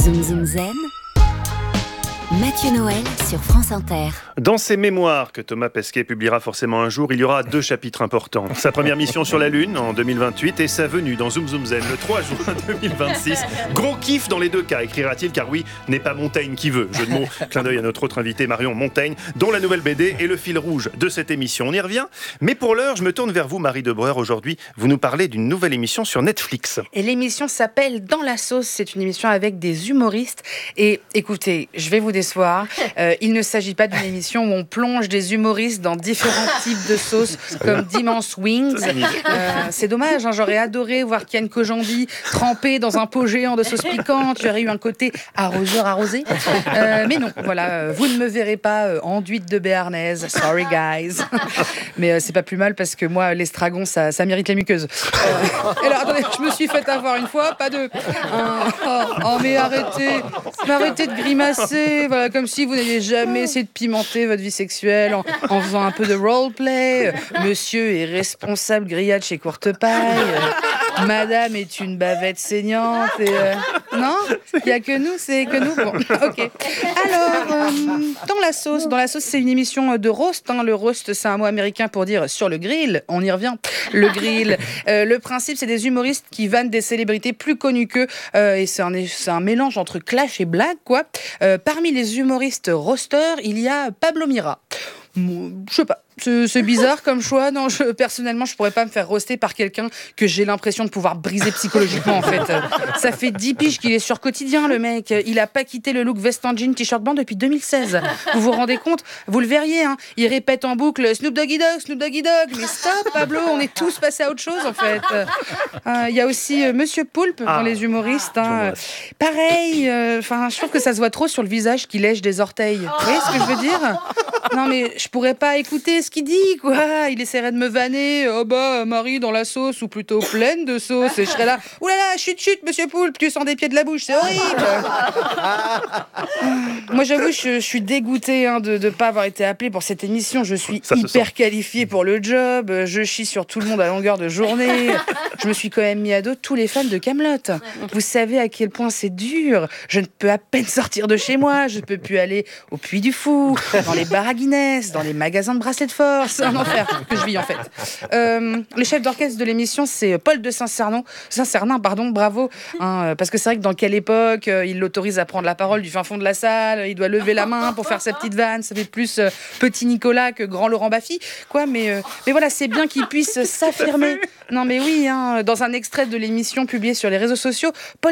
Zoom Zoom Zen, Mathieu Noël sur France Inter. Dans ses mémoires, que Thomas Pesquet publiera forcément un jour, il y aura 2 chapitres importants. Sa première mission sur la Lune en 2028 et sa venue dans Zoom Zoom Zen le 3 juin 2026. Gros kiff dans les 2 cas, écrira-t-il, car oui, n'est pas Montaigne qui veut. Jeu de mots, clin d'œil à notre autre invité Marion Montaigne, dont la nouvelle BD est le fil rouge de cette émission. On y revient, mais pour l'heure, je me tourne vers vous, Marie Debreur. Aujourd'hui, vous nous parlez d'une nouvelle émission sur Netflix. Et l'émission s'appelle Dans la sauce. C'est une émission avec des humoristes. Et écoutez, je vais vous décevoir. Il ne s'agit pas d'une émission où on plonge des humoristes dans différents types de sauces, comme d'immenses wings. C'est dommage, j'aurais adoré voir Kian Kojandi trempé dans un pot géant de sauce piquante. Il y aurait eu un côté arroseur arrosé. Mais non, voilà, vous ne me verrez pas enduite de béarnaise. Sorry guys. Mais c'est pas plus mal parce que moi, l'estragon, ça mérite les muqueuses. Et alors, attendez, je me suis fait avoir une fois, pas deux. Oh, mais arrêtez de grimacer, voilà, comme si vous n'aviez jamais essayé de pimenter votre vie sexuelle en faisant un peu de roleplay. Monsieur est responsable grillade chez Courtepaille. Madame est une bavette saignante. Et non, il n'y a que nous, c'est que nous. Bon, ok. Alors, Dans la sauce, c'est une émission de roast. Le roast, c'est un mot américain pour dire sur le grill. On y revient. Le grill. Le principe, c'est des humoristes qui vannent des célébrités plus connues qu'eux. Et c'est un mélange entre clash et blague, quoi. Parmi les humoristes roasters, il y a Pablo Mira. Je sais pas. C'est bizarre comme choix. Non, personnellement, je pourrais pas me faire roaster par quelqu'un que j'ai l'impression de pouvoir briser psychologiquement, en fait. Ça fait 10 piges qu'il est sur Quotidien, le mec. Il a pas quitté le look veste en jean, t-shirt blanc depuis 2016. Vous vous rendez compte? Vous le verriez, hein. Il répète en boucle Snoop Doggy Dogg, Snoop Doggy Dogg. Mais stop, Pablo, on est tous passés à autre chose, en fait. Il y a aussi Monsieur Poulpe dans les humoristes. Pareil, je trouve que ça se voit trop sur le visage qui lèche des orteils. Vous voyez ce que je veux dire? Non, mais je pourrais pas écouter ce qu'il dit, quoi. Il essaierait de me vanner. Oh bah, Marie dans la sauce, ou plutôt pleine de sauce. Et je serais là. Oulala, chut, Monsieur Poulpe, tu sens des pieds de la bouche, c'est horrible. Moi, j'avoue, je suis dégoûtée de ne pas avoir été appelée pour cette émission. Je suis hyper qualifiée pour le job. Je chie sur tout le monde à longueur de journée. Je me suis quand même mis à dos tous les fans de Kaamelott. Vous savez à quel point c'est dur. Je ne peux à peine sortir de chez moi. Je peux plus aller au Puy du Fou, dans les bars à Guinness, dans les magasins de bracelets de force. C'est un enfer que je vis, en fait. Le chef d'orchestre de l'émission, c'est Paul de Saint-Cernin, bravo. Parce que c'est vrai que dans quelle époque il l'autorise à prendre la parole du fin fond de la salle, il doit lever la main pour faire sa petite vanne. Ça fait plus petit Nicolas que grand Laurent Baffy, quoi. Mais voilà, c'est bien qu'il puisse s'affirmer. Non, mais oui, dans un extrait de l'émission publié sur les réseaux sociaux, Paul